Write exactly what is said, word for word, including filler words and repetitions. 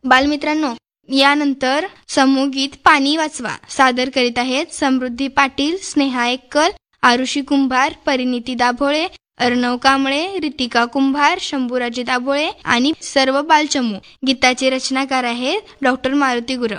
बालमित्रांनो, यानंतर समूहगीत पाणी वाचवा सादर करीत आहेत समृद्धी पाटील, स्नेहा एक्कल, आरुषी कुंभार, परिणिती दाभोळे, अर्णव कांबळे, रितिका कुंभार, शंभूराजे दाभोळे आणि सर्व बालचमू. गीताचे रचनाकार आहेत डॉक्टर मारुती गुरव.